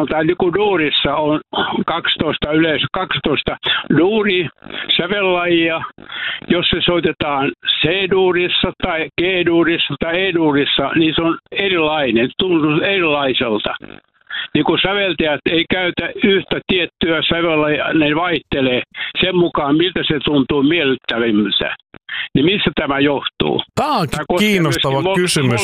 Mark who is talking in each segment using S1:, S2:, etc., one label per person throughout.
S1: sanotaan niin kuin duurissa on 12 duuri sävellajia. Jos se soitetaan C-duurissa tai G-duurissa tai E-duurissa, niin se on erilainen, tuntuu erilaiselta. Niin kun säveltäjät ei käytä yhtä tiettyä sävellajia, ne vaihtelee sen mukaan, miltä se tuntuu miellyttävimmältä. Niin missä tämä johtuu?
S2: Tämä on kiinnostava kysymys.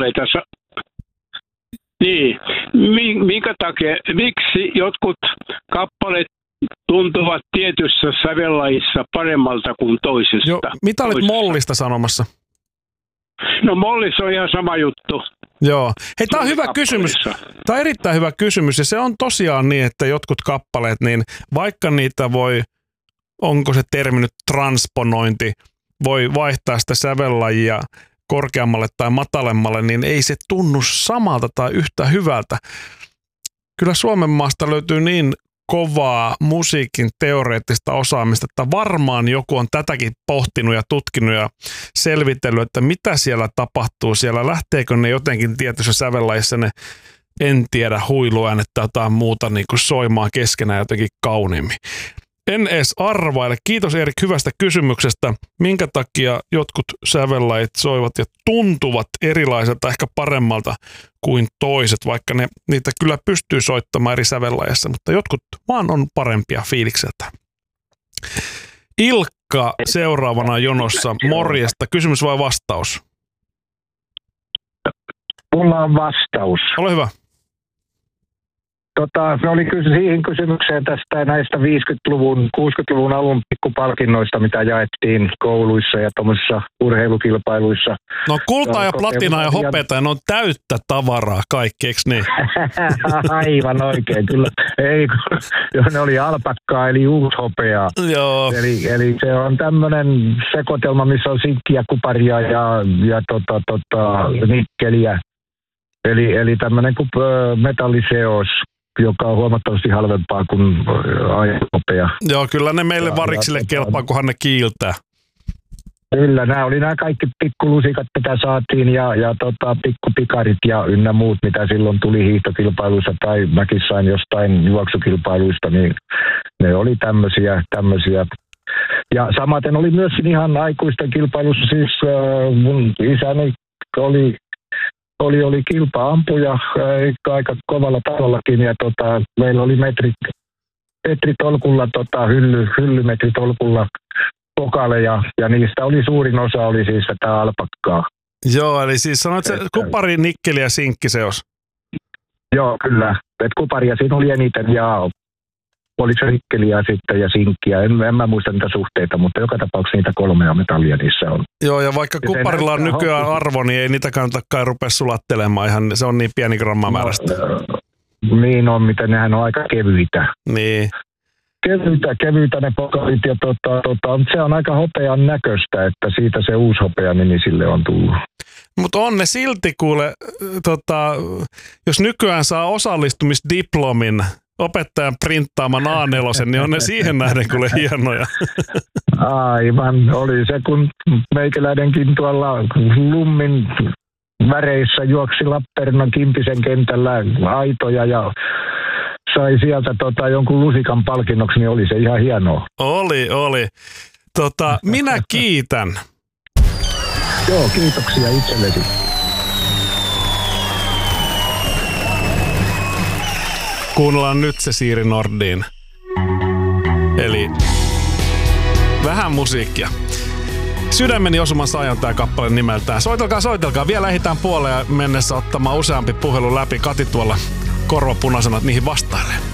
S1: Niin. Minkä takia, miksi jotkut kappaleet tuntuvat tietyssä sävellajissa paremmalta kuin toisesta?
S2: Joo, mitä olit mollista sanomassa?
S1: No mollissa on ihan sama juttu.
S2: Joo. Hei, tämä on hyvä kysymys. Tämä on erittäin hyvä kysymys ja se on tosiaan niin, että jotkut kappaleet, niin vaikka niitä voi, onko se termi nyt transponointi, voi vaihtaa sitä sävellajia korkeammalle tai matalemmalle, niin ei se tunnu samalta tai yhtä hyvältä. Kyllä Suomen maasta löytyy niin kovaa musiikin teoreettista osaamista, että varmaan joku on tätäkin pohtinut ja tutkinut ja selvitellyt, että mitä siellä tapahtuu. Siellä lähteekö ne jotenkin tietyssä sävellajissa ne, en tiedä, huiluäänet tai jotain muuta niin kuin soimaan keskenään jotenkin kauniimmin. En edes arvaile. Kiitos Erik hyvästä kysymyksestä. Minkä takia jotkut sävellajit soivat ja tuntuvat erilaiselta, ehkä paremmalta kuin toiset, vaikka niitä kyllä pystyy soittamaan eri sävellajissa, mutta jotkut vaan on parempia fiilikseltä. Ilkka seuraavana jonossa. Morjesta. Kysymys vai vastaus?
S3: Mulla on vastaus.
S2: Ole hyvä.
S3: Se oli siihen kysymykseen tästä näistä 50-luvun, 60-luvun alun pikkupalkinnoista, mitä jaettiin kouluissa ja tuommoisissa urheilukilpailuissa.
S2: No kultaa ja platinaa ja hopeata, ja ne on täyttä tavaraa kaikki, eikö niin?
S3: Aivan oikein, kyllä. Ei, ne oli alpakkaa eli uushopeaa.
S2: Joo.
S3: Eli se on tämmöinen sekoitelma, missä on sinkkiä, kuparia ja nikkeliä. Eli tämmöinen kuin metalliseos, joka on huomattavasti halvempaa kuin hopea.
S2: Joo, kyllä ne meille variksille kelpaa, kunhan ne kiiltää.
S3: Kyllä, nämä oli nämä kaikki pikkulusikat, mitä saatiin ja pikkupikarit ja ynnä muut, mitä silloin tuli hiihtokilpailuissa tai mäkin sain jostain juoksukilpailuista, niin ne oli tämmöisiä. Ja samaten oli myös ihan aikuisten kilpailussa, siis mun isäni oli kilpa-ampuja aika kovalla tavallakin ja meillä oli metritolkulla, hyllymetritolkulla pokaleja ja niistä oli suurin osa oli siis tätä alpakkaa.
S2: Joo, eli siis sanoit se kupari, nikkeli ja sinkkiseos.
S3: Joo, kyllä. Et kuparia siinä oli eniten ja oliko se nikkeliä sitten ja sinkkiä. En mä muista niitä suhteita, mutta joka tapauksessa niitä 3 metallia niissä on.
S2: Joo, ja vaikka kuparilla on nykyään arvo, niin ei niitä kannatakaan rupea sulattelemaan. Ihan, se on niin pieni grammamäärästä.
S3: Niin on, miten nehän on aika kevyitä.
S2: Niin.
S3: Kevyitä ne pokalit ja se on aika hopean näköistä, että siitä se uusi hopea nimi sille on tullut.
S2: Mutta on ne silti kuule, jos nykyään saa osallistumisdiplomin opettajan printtaaman A4, niin on ne siihen nähden kuule hienoja.
S3: Aivan, oli se kun meikäläinenkin tuolla Lummin väreissä juoksi Lappeenrannan Kimpisen kentällä aitoja ja sai sieltä jonkun lusikan palkinnoksi, niin oli se ihan hienoa.
S2: Oli. Minä kiitän.
S3: Joo, kiitoksia itsellesi.
S2: Kuunnellaan nyt se Siiri Nordin. Eli vähän musiikkia. Sydämeni osuman saajan tää kappale nimeltään. Soitelkaa. Vielä ehditään puoleen mennessä ottamaan useampi puhelu läpi. Kati tuolla korvapunaisena niihin vastailee.